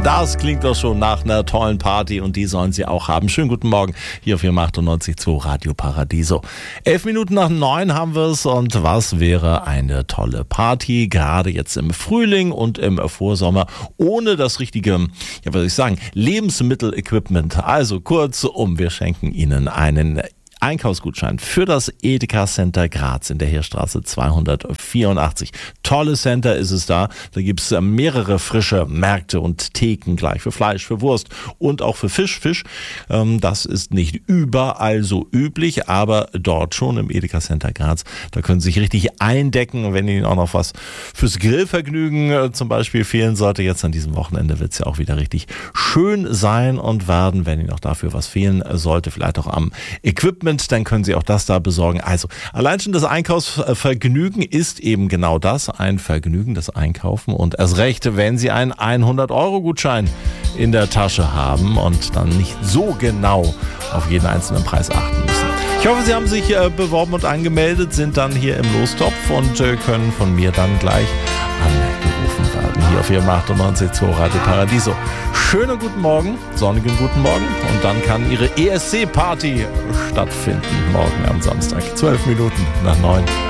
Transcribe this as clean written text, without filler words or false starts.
Das klingt doch schon nach einer tollen Party und die sollen Sie auch haben. Schönen guten Morgen hier auf Ihrem 98.2 Radio Paradiso. 11 Minuten nach 9 haben wir es und was wäre eine tolle Party, gerade jetzt im Frühling und im Vorsommer, ohne das richtige, ja was soll ich sagen, Lebensmittelequipment. Also kurzum, wir schenken Ihnen einen Einkaufsgutschein für das Edeka Center Graz in der Heerstraße 284. Tolles Center ist es da. Da gibt es mehrere frische Märkte und Theken gleich für Fleisch, für Wurst und auch für Fisch. Das ist nicht überall so üblich, aber dort schon im Edeka Center Graz. Da können Sie sich richtig eindecken. Und wenn Ihnen auch noch was fürs Grillvergnügen zum Beispiel fehlen sollte, jetzt an diesem Wochenende wird es ja auch wieder richtig schön sein und werden, wenn Ihnen auch dafür was fehlen sollte, vielleicht auch am Equipment, dann können Sie auch das da besorgen. Also allein schon das Einkaufsvergnügen ist eben genau das, ein Vergnügen, das Einkaufen und erst recht, wenn Sie einen 100-Euro-Gutschein in der Tasche haben und dann nicht so genau auf jeden einzelnen Preis achten müssen. Ich hoffe, Sie haben sich beworben und angemeldet, sind dann hier im Lostopf und können von mir dann gleich angerufen werden. Hier auf Ihrem 98.2 Radio Paradiso. Schönen guten Morgen, sonnigen guten Morgen und dann kann Ihre ESC-Party stattfinden morgen am Samstag. 12 Minuten nach 9.